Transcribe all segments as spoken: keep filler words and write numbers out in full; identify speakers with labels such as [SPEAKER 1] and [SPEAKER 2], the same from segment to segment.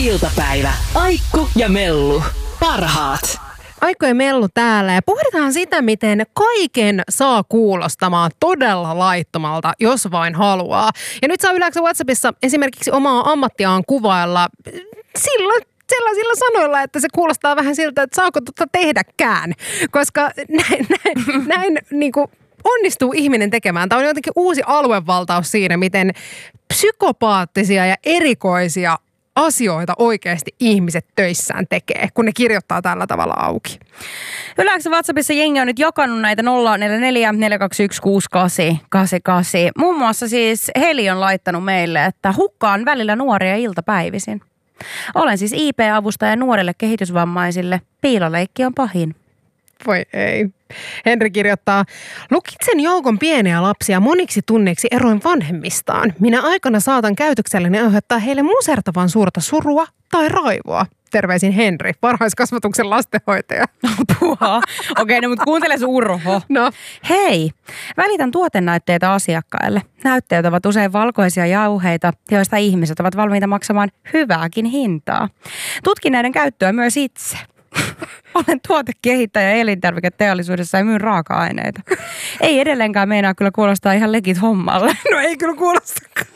[SPEAKER 1] iltapäivä. Aikku ja Mellu. Parhaat.
[SPEAKER 2] Aikku ja Mellu täällä ja pohditaan sitä, miten kaiken saa kuulostamaan todella laittomalta, jos vain haluaa. Ja nyt saa yleensä WhatsAppissa esimerkiksi omaa ammattiaan kuvailla silloin sellaisilla sanoilla, että se kuulostaa vähän siltä, että saako tota tehdäkään. Koska näin, näin, näin niin kuin onnistuu ihminen tekemään. Tämä on jotenkin uusi aluevaltaus siinä, miten psykopaattisia ja erikoisia asioita oikeasti ihmiset töissään tekee, kun ne kirjoittaa tällä tavalla auki.
[SPEAKER 3] Yleensä WhatsAppissa jengi on nyt jakanut näitä nolla neljä neljä neljä kaksi yksi kuusi kahdeksan kahdeksan kahdeksan. Muun muassa siis Heli on laittanut meille, että hukkaan välillä nuoria iltapäivisin. Olen siis I P-avustaja nuorille kehitysvammaisille. Piiloleikki on pahin.
[SPEAKER 2] Voi ei. Henri kirjoittaa, lukitsen joukon pieniä lapsia moniksi tunneiksi eroin vanhemmistaan. Minä aikana saatan käytökselleni aiheuttaa heille musertavan suurta surua tai raivoa. Terveisin Henri, varhaiskasvatuksen lastenhoitaja.
[SPEAKER 3] Puhaa. Okei, okay, no mutta kuuntele sun urho.
[SPEAKER 2] No.
[SPEAKER 3] Hei, välitän tuotennäytteitä asiakkaille. Näytteet ovat usein valkoisia jauheita, joista ihmiset ovat valmiita maksamaan hyvääkin hintaa. Tutkin näiden käyttöä myös itse. Olen tuotekehittäjä elintarviketeollisuudessa ja myyn raaka-aineita. Ei edelleenkään meinaa kyllä kuulostaa ihan legit hommalle.
[SPEAKER 2] No ei kyllä kuulostakaan.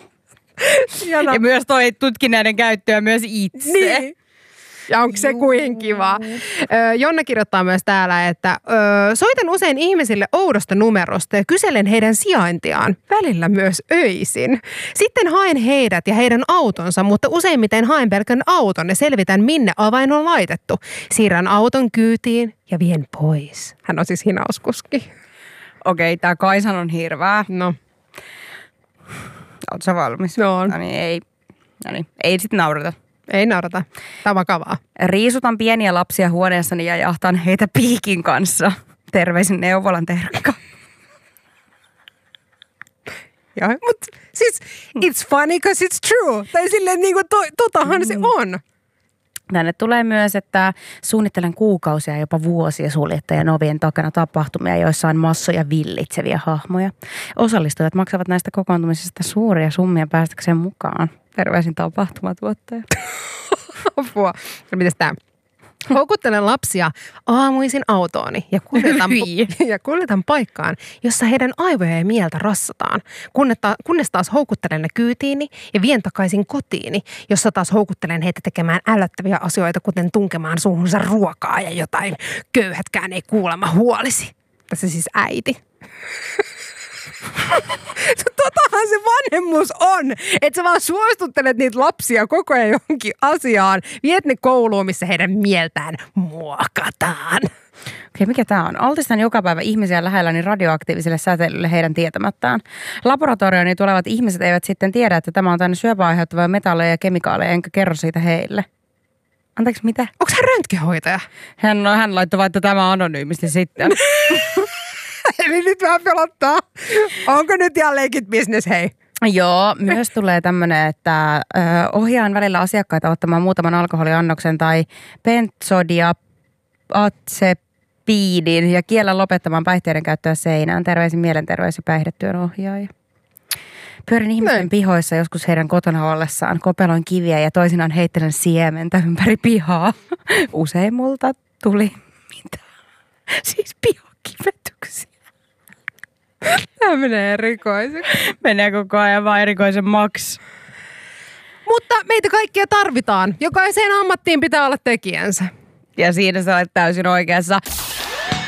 [SPEAKER 3] Ja myös toi tutkin näiden käyttöä myös itse.
[SPEAKER 2] Niin. Ja onko se kuin kiva? Jonna kirjoittaa myös täällä, että ö, soitan usein ihmisille oudosta numerosta ja kyselen heidän sijaintiaan, välillä myös öisin. Sitten haen heidät ja heidän autonsa, mutta useimmiten haen pelkän auton ja selvitän, minne avain on laitettu. Siirrän auton kyytiin ja vien pois. Hän on siis hinauskuski.
[SPEAKER 3] Okei, tää Kaisan on hirveä.
[SPEAKER 2] No.
[SPEAKER 3] Ootko sä valmis?
[SPEAKER 2] No.
[SPEAKER 3] No niin, ei. No niin, ei sit naurata.
[SPEAKER 2] Ei naurata. Tämä on vakavaa.
[SPEAKER 3] Riisutan pieniä lapsia huoneessani ja jahtaan heitä piikin kanssa. Terveisin neuvolan Terkka.
[SPEAKER 2] Joo, mutta siis it's funny because it's true. Tai silleen niin kuin to, totahan se on.
[SPEAKER 3] Tänne tulee myös, että suunnittelen kuukausia ja jopa vuosia suljettajien ovien takana tapahtumia, joissa on massoja villitseviä hahmoja. Osallistujat maksavat näistä kokoontumisista suuria summia päästäkseen mukaan. Terveisin tapahtumatuottaja.
[SPEAKER 2] Apua. No mitäs tää? Houkuttelen lapsia aamuisin autooni ja kuljetan, ja kuljetan paikkaan, jossa heidän aivoja ja mieltä rassataan. Kunnes taas houkuttelen ne kyytiini ja vien takaisin kotiini, jossa taas houkuttelen heitä tekemään ällöttäviä asioita, kuten tunkemaan suuhunsa ruokaa ja jotain köyhätkään ei kuulemma huolisi. Tässä siis äiti. Totahan se vanhemmuus on, että sä vaan suostuttelet niitä lapsia koko ajan johonkin asiaan. Viet ne kouluun, missä heidän mieltään muokataan.
[SPEAKER 3] Okei, mikä tää on? Altistan joka päivä ihmisiä lähelläni radioaktiiviselle säteilylle heidän tietämättään. Laboratorioni tulevat ihmiset eivät sitten tiedä, että tämä on täynnä syöpää aiheuttavia metalleja ja kemikaaleja, enkä kerro siitä heille. Anteeksi, mitä?
[SPEAKER 2] Onko hän röntgenhoitaja?
[SPEAKER 3] Hän, no, hän laittoi vaikka tämä anonyymisti sitten.
[SPEAKER 2] Eli nyt vähän pelottaa. Onko nyt ihan leikit business, hei?
[SPEAKER 3] Joo, myös tulee tämmöinen, että ö, ohjaan välillä asiakkaita ottamaan muutaman alkoholiannoksen tai benzodiazepiidin ja kiellän lopettamaan päihteiden käyttöä seinään. Terveisin mielenterveys- ja päihdetyön ohjaaja. Pyörin ihmisten Näin. pihoissa joskus heidän kotona ollessaan. Kopeloin kiviä ja toisinaan heittelen siementä ympäri pihaa. Usein multa tuli mitä? Siis pihakivetyksiä.
[SPEAKER 2] Tämä menee erikoiseksi.
[SPEAKER 3] Menee koko ajan vaan erikoisen maks.
[SPEAKER 2] Mutta meitä kaikkia tarvitaan. Jokaiseen ammattiin pitää olla tekijänsä.
[SPEAKER 3] Ja siinä sä olet täysin oikeassa.